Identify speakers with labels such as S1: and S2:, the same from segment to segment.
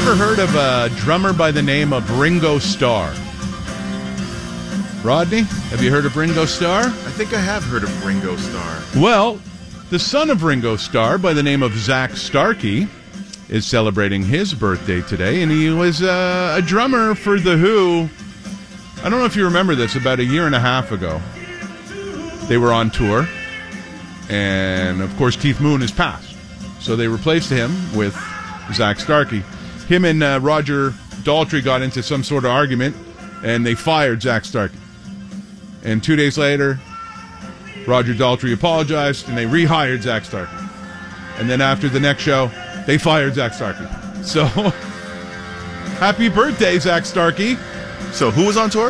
S1: ever heard of a drummer by the name of Ringo Starr? Rodney, have you heard of Ringo Starr?
S2: I think I have heard of Ringo Starr.
S1: Well, the son of Ringo Starr by the name of Zach Starkey is celebrating his birthday today, and he was a drummer for The Who. I don't know if you remember this, about a year and a half ago. They were on tour, and of course Keith Moon has passed. So they replaced him with Zach Starkey. Him and Roger Daltrey got into some sort of argument, and they fired Zach Starkey. And 2 days later, Roger Daltrey apologized, and they rehired Zach Starkey. And then after the next show, they fired Zach Starkey. So, happy birthday, Zach Starkey.
S2: So who was on tour?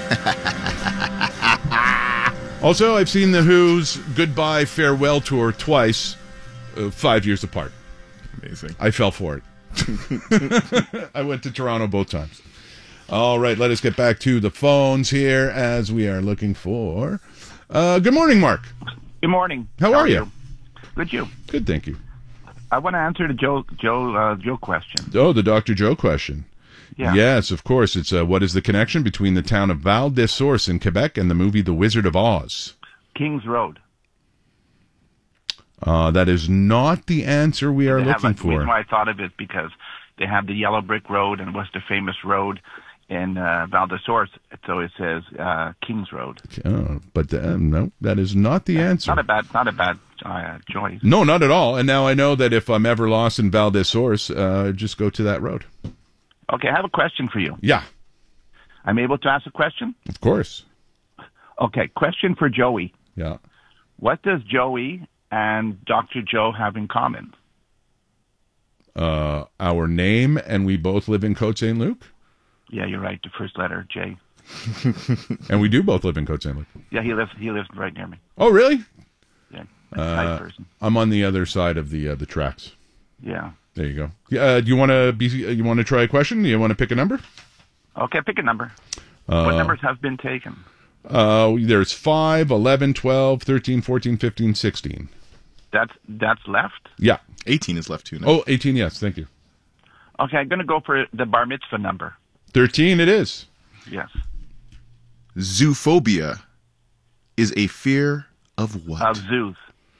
S1: Also, I've seen The Who's Goodbye Farewell Tour twice, 5 years apart.
S2: Amazing.
S1: I fell for it. I went to Toronto both times. All right, let us get back to the phones here as we are looking for... good morning, Mark.
S3: Good morning.
S1: How are you?
S3: Good, you.
S1: Good, thank you.
S3: I want to answer the Joe question.
S1: Oh, the Dr. Joe question.
S3: Yeah.
S1: Yes, of course. It's what is the connection between the town of Val des Sources in Quebec and the movie The Wizard of Oz?
S3: Kings Road.
S1: That is not the answer we are looking
S3: The
S1: for.
S3: reason why I thought of it because they have the yellow brick road and was the famous road in Val des Sources, so it says Kings Road.
S1: But no, that is not the answer.
S3: Not a bad choice.
S1: No, not at all. And now I know that if I'm ever lost in Val des Sources, just go to that road.
S3: Okay, I have a question for you.
S1: Yeah.
S3: I'm able to ask a question?
S1: Of course.
S3: Okay, question for Joey.
S1: Yeah.
S3: What does Joey and Dr. Joe have in common?
S1: Our name, and we both live in Côte Saint Luc.
S3: Yeah, you're right. The first letter, J.
S1: And we do both live in Côte Saint Luc.
S3: Yeah, he lives right near me.
S1: Oh, really?
S3: Yeah, nice person.
S1: I'm on the other side of the tracks.
S3: Yeah.
S1: There you go. Do you want to try a question? Do you want to pick a number?
S3: Okay, pick a number. What numbers have been taken?
S1: There's 5, 11, 12, 13, 14, 15, 16.
S3: That's left?
S1: Yeah.
S2: 18 is left too now.
S1: Oh, 18, yes. Thank you.
S3: Okay, I'm going to go for the bar mitzvah number.
S1: 13 it is.
S3: Yes.
S2: Zoophobia is a fear of what?
S3: Of zoos.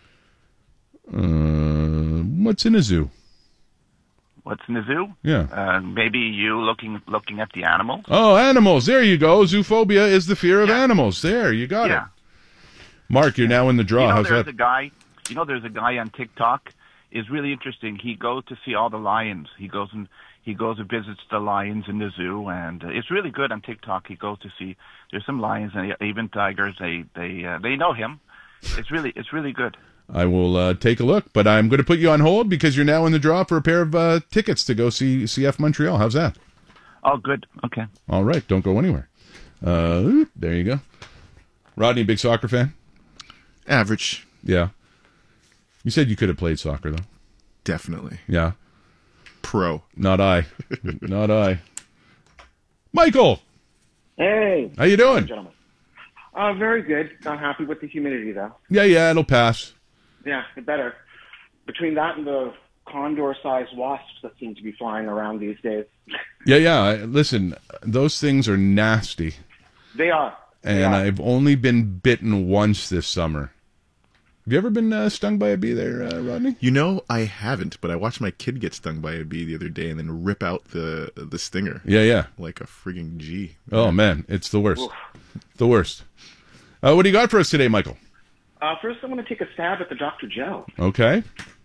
S1: What's in a zoo?
S3: What's in the zoo?
S1: Yeah.
S3: Maybe you looking at the animals.
S1: Oh, animals. There you go. Zoophobia is the fear of animals. There, you got it. Mark, you're now in the draw. How's that?
S3: There's a guy on TikTok. It's really interesting. He goes to see all the lions. He goes and visits the lions in the zoo, and it's really good on TikTok. He goes to see. There's some lions and even tigers. They know him. It's really good.
S1: I will take a look, but I'm going to put you on hold because you're now in the draw for a pair of tickets to go see CF Montreal. How's that?
S3: Oh, good. Okay.
S1: All right. Don't go anywhere. There you go. Rodney, big soccer fan?
S2: Average.
S1: Yeah. You said you could have played soccer, though.
S2: Definitely.
S1: Yeah.
S2: Pro.
S1: Not I. Not I. Michael!
S4: Hey.
S1: How you doing?
S4: Gentlemen. Very good. Not happy with the humidity, though.
S1: Yeah, it'll pass.
S4: Yeah, it better. Between that and the condor-sized wasps that seem to be flying around these days.
S1: Yeah. Listen, those things are nasty.
S4: They are.
S1: I've only been bitten once this summer. Have you ever been stung by a bee there, Rodney?
S2: You know, I haven't, but I watched my kid get stung by a bee the other day and then rip out the stinger.
S1: Yeah.
S2: Like a frigging G.
S1: Oh, man, it's the worst.
S4: Oof.
S1: The worst. What do you got for us today, Michael?
S4: First, I'm going to take a stab at the Dr. Joe.
S1: Okay.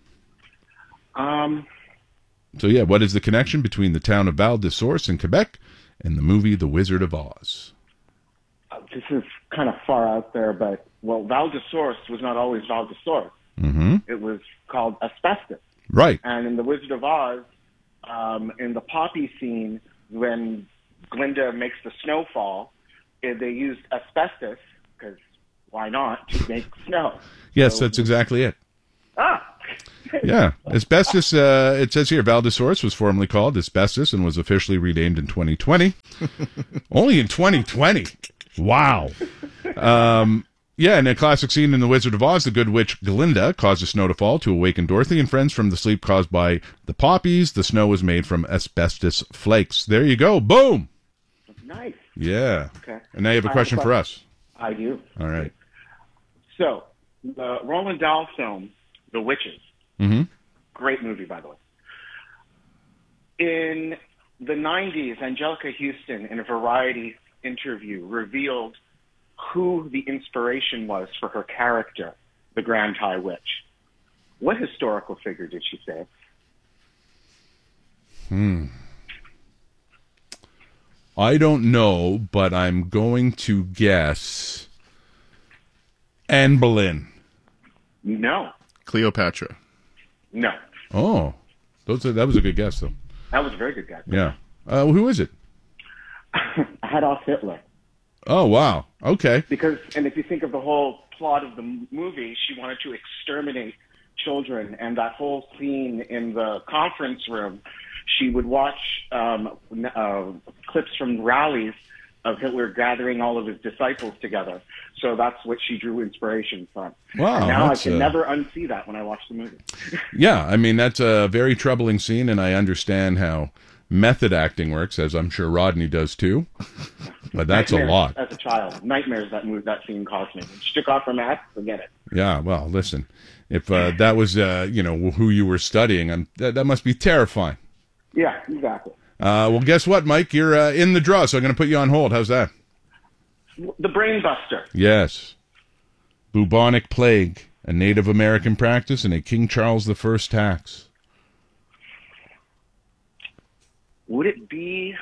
S1: So, what is the connection between the town of Val des Sources in Quebec and the movie The Wizard of Oz?
S4: This is kind of far out there, but, Val des Sources was not always Val des Sources.
S1: Mm-hmm.
S4: It was called Asbestos.
S1: Right.
S4: And in The Wizard of Oz, in the poppy scene, when Glinda makes the snowfall, they used asbestos, because why not, to make snow.
S1: Yes, that's exactly it. Yeah. Asbestos, it says here, Val des Sources was formerly called Asbestos and was officially renamed in 2020. Only in 2020. Wow. Yeah, in a classic scene in The Wizard of Oz, the good witch Glinda causes snow to fall to awaken Dorothy and friends from the sleep caused by the poppies. The snow was made from asbestos flakes. There you go. Boom.
S4: Nice.
S1: Yeah.
S4: Okay.
S1: And now you have a question for us.
S4: I do.
S1: All right.
S4: So, the Roald Dahl film, The Witches.
S1: Mm-hmm.
S4: Great movie, by the way. In the 90s, Angelica Houston, in a Variety interview, revealed who the inspiration was for her character, the Grand High Witch. What historical figure did she say?
S1: I don't know, but I'm going to guess Anne Boleyn.
S4: No.
S2: Cleopatra.
S4: No.
S1: Oh, that was a good guess, though.
S4: That was a very good guess.
S1: Yeah. Who is it?
S4: Adolf Hitler.
S1: Oh, wow. Okay.
S4: Because, and if you think of the whole plot of the movie, she wanted to exterminate children, and that whole scene in the conference room, she would watch clips from rallies of Hitler gathering all of his disciples together. So that's what she drew inspiration from.
S1: Wow.
S4: And now I can never unsee that when I watch the movie.
S1: Yeah, I mean, that's a very troubling scene, and I understand how method acting works, as I'm sure Rodney does too. But that's
S4: Nightmares
S1: a lot.
S4: As a child, nightmares that scene caused me. When she took off her mask, forget it.
S1: Yeah, well, listen, if that was, who you were studying, that must be terrifying.
S4: Yeah, exactly.
S1: Well, guess what, Mike? You're in the draw, so I'm going to put you on hold. How's that?
S4: The Brain Buster.
S1: Yes. Bubonic plague, a Native American practice, and a King Charles I tax.
S4: Would it be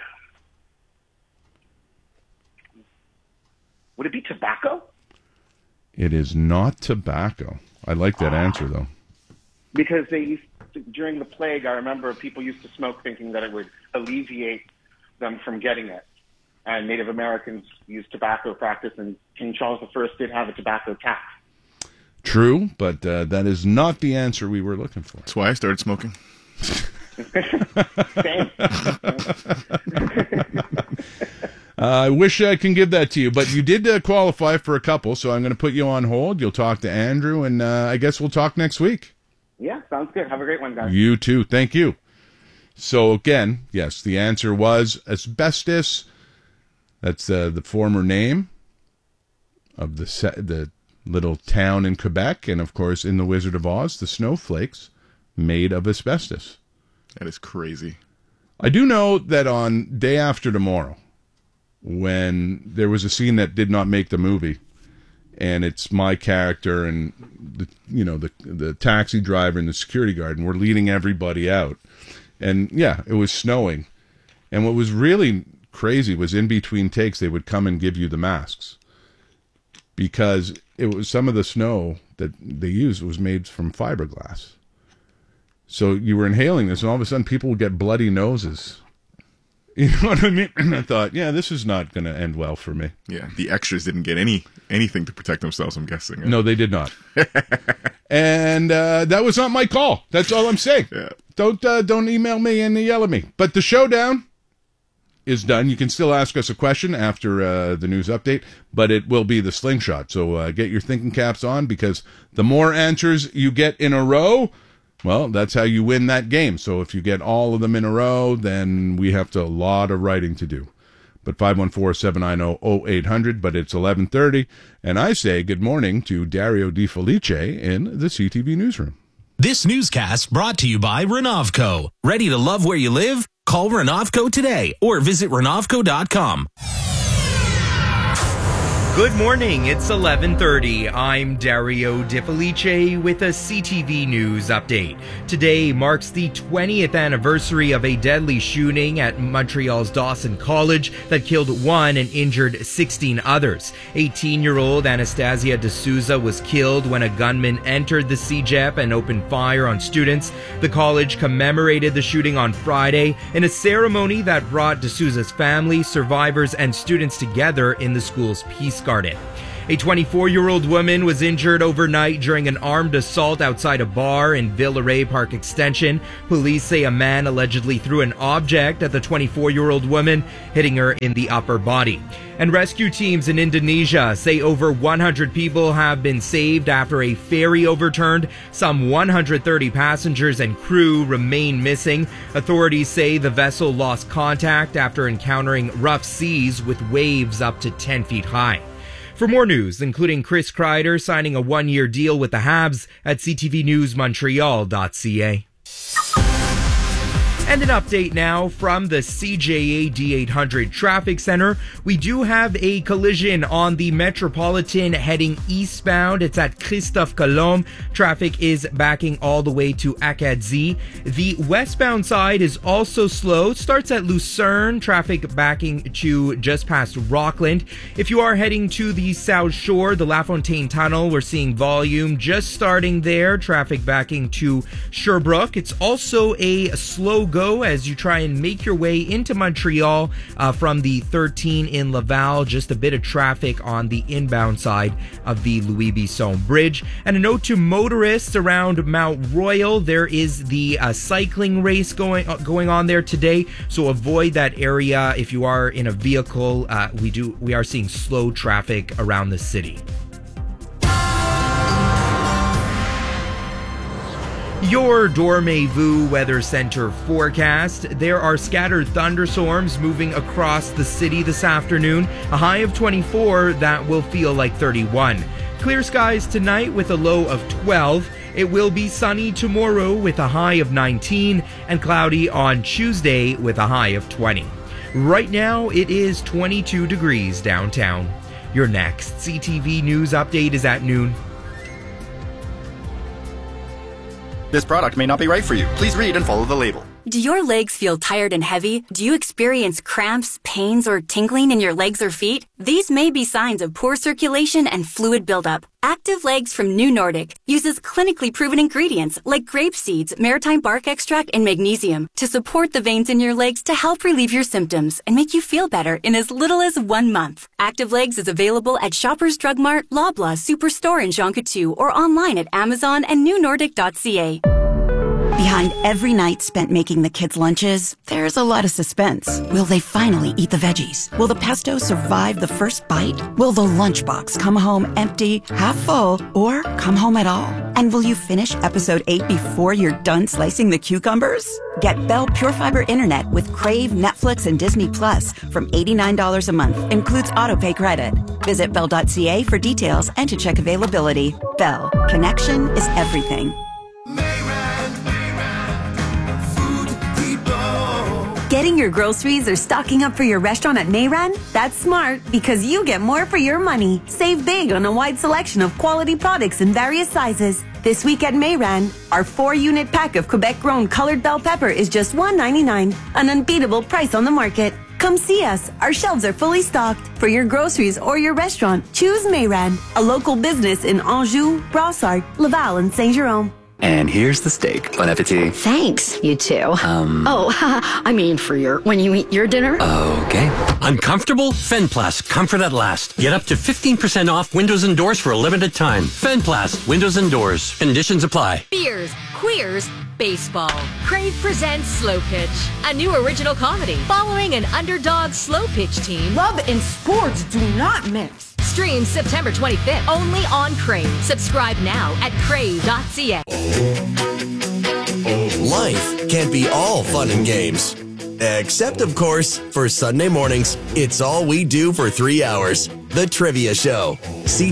S4: tobacco?
S1: It is not tobacco. I like that answer, though.
S4: Because during the plague, I remember people used to smoke thinking that it would alleviate them from getting it. And Native Americans used tobacco practice, and King Charles I did have a tobacco tax.
S1: True, but that is not the answer we were looking for.
S2: That's why I started smoking.
S4: Same.
S1: I wish I can give that to you, but you did qualify for a couple, so I'm going to put you on hold. You'll talk to Andrew, and I guess we'll talk next week.
S4: Yeah, sounds good. Have a great one, guys.
S1: You too. Thank you. So again, yes, the answer was asbestos. That's the former name of the little town in Quebec, and of course in The Wizard of Oz, the snowflakes made of asbestos.
S2: That is crazy.
S1: I do know that on Day After Tomorrow, when there was a scene that did not make the movie, and it's my character and the taxi driver and the security guard, and we're leading everybody out. And yeah, it was snowing. And what was really crazy was in between takes, they would come and give you the masks. Because it was some of the snow that they used was made from fiberglass. So you were inhaling this, and all of a sudden people would get bloody noses. You know what I mean? And I thought, yeah, this is not going to end well for me.
S2: Yeah, the extras didn't get anything to protect themselves, I'm guessing.
S1: No, they did not. And that was not my call. That's all I'm saying.
S2: Yeah.
S1: Don't email me and yell at me. But the showdown is done. You can still ask us a question after the news update, but it will be the slingshot. So get your thinking caps on, because the more answers you get in a row, well, that's how you win that game. So if you get all of them in a row, then we have a lot of writing to do. But 514-790-0800, but it's 11:30, and I say good morning to Dario Di Felice in the CTV newsroom.
S5: This newscast brought to you by Renovco. Ready to love where you live? Call Renovco today or visit Renovco.com.
S6: Good morning, it's 11:30. I'm Dario Di Felice with a CTV News update. Today marks the 20th anniversary of a deadly shooting at Montreal's Dawson College that killed 1 and injured 16 others. 18-year-old Anastasia D'Souza was killed when a gunman entered the CEGEP and opened fire on students. The college commemorated the shooting on Friday in a ceremony that brought D'Souza's family, survivors, and students together in the school's Peace Garden. A 24-year-old woman was injured overnight during an armed assault outside a bar in Villeray Park Extension. Police say a man allegedly threw an object at the 24-year-old woman, hitting her in the upper body. And rescue teams in Indonesia say over 100 people have been saved after a ferry overturned. Some 130 passengers and crew remain missing. Authorities say the vessel lost contact after encountering rough seas with waves up to 10 feet high. For more news, including Chris Kreider signing a one-year deal with the Habs at ctvnewsmontreal.ca. And an update now from the CJA D800 Traffic Center. We do have a collision on the Metropolitan heading eastbound. It's at Christophe Colomb. Traffic is backing all the way to Acadie. The westbound side is also slow. It starts at Lucerne. Traffic backing to just past Rockland. If you are heading to the South Shore, the LaFontaine Tunnel, we're seeing volume just starting there. Traffic backing to Sherbrooke. It's also a slow go as you try and make your way into Montreal from the 13 in Laval. Just a bit of traffic on the inbound side of the Louis Bisson Bridge. And a note to motorists around Mount Royal, there is the cycling race going on there today, so avoid that area if you are in a vehicle. We are seeing slow traffic around the city. Your Dormez-vous Weather Center forecast. There are scattered thunderstorms moving across the city this afternoon. A high of 24 that will feel like 31. Clear skies tonight with a low of 12. It will be sunny tomorrow with a high of 19 and cloudy on Tuesday with a high of 20. Right now it is 22 degrees downtown. Your next CTV News update is at noon.
S7: This product may not be right for you. Please read and follow the label.
S8: Do your legs feel tired and heavy? Do you experience cramps, pains, or tingling in your legs or feet? These may be signs of poor circulation and fluid buildup. Active Legs from New Nordic uses clinically proven ingredients like grape seeds, maritime bark extract, and magnesium to support the veins in your legs to help relieve your symptoms and make you feel better in as little as 1 month. Active Legs is available at Shoppers Drug Mart, Loblaw, Superstore, and Jean Coutu, or online at Amazon and newnordic.ca.
S9: Behind every night spent making the kids' lunches, there's a lot of suspense. Will they finally eat the veggies? Will the pesto survive the first bite? Will the lunchbox come home empty, half full, or come home at all? And will you finish episode 8 before you're done slicing the cucumbers? Get Bell Pure Fiber Internet with Crave, Netflix, and Disney Plus from $89 a month. Includes autopay credit. Visit Bell.ca for details and to check availability. Bell. Connection is everything.
S10: Getting your groceries or stocking up for your restaurant at Mayran? That's smart because you get more for your money. Save big on a wide selection of quality products in various sizes. This week at Mayran, our 4-unit pack of Quebec-grown colored bell pepper is just $1.99, an unbeatable price on the market. Come see us. Our shelves are fully stocked. For your groceries or your restaurant, choose Mayran, a local business in Anjou, Brossard, Laval, and Saint-Jérôme.
S11: And here's the steak. Bon appetit.
S12: Thanks, you too. I mean when you eat your dinner.
S11: Okay.
S13: Uncomfortable? Fenplast, comfort at last. Get up to 15% off windows and doors for a limited time. Fenplast, windows and doors. Conditions apply.
S14: Beers, queers, baseball. Crave presents Slow Pitch, a new original comedy following an underdog slow pitch team.
S15: Love and sports do not mix.
S14: Streams September 25th only on Crave. Subscribe now at crave.ca.
S16: Life can't be all fun and games. Except, of course, for Sunday mornings. It's all we do for 3 hours. The Trivia Show.